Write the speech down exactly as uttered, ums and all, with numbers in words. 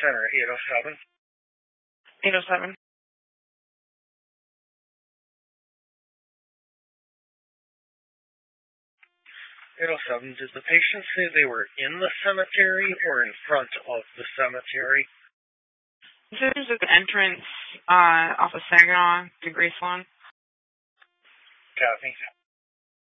Center, eight oh seven. eight oh seven. eight oh seven, did the patient say they were in the cemetery or in front of the cemetery? There's an entrance uh, off of Saginaw to Graceland. Copy.